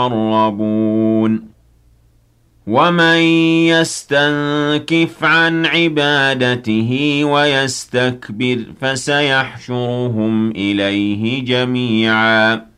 المقربون ومن يستنكف عن عبادته ويستكبر فسيحشرهم إليه جميعا